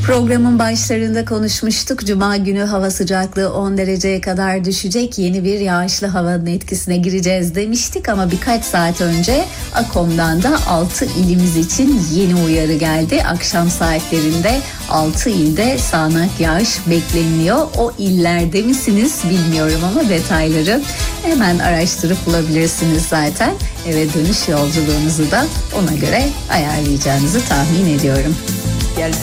Programın başlarında konuşmuştuk. Cuma günü hava sıcaklığı 10 dereceye kadar düşecek. Yeni bir yağışlı havanın etkisine gireceğiz demiştik ama birkaç saat önce AKOM'dan da 6 ilimiz için yeni uyarı geldi. Akşam saatlerinde 6 ilde sağanak yağış bekleniyor. O illerde misiniz bilmiyorum ama detayları hemen araştırıp bulabilirsiniz zaten. Eve dönüş yolculuğunuzu da ona göre ayarlayacağınızı tahmin ediyorum.